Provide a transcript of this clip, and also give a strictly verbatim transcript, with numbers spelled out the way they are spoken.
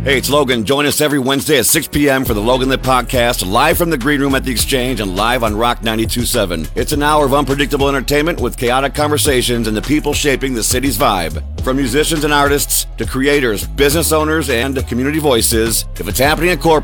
Hey, it's Logan. Join us every Wednesday at six p.m. for the Logan Lit Podcast, live from the Green Room at the Exchange and live on Rock ninety-two point seven. It's an hour of unpredictable entertainment with chaotic conversations and the people shaping the city's vibe. From musicians and artists to creators, business owners, and community voices, if it's happening in corporate,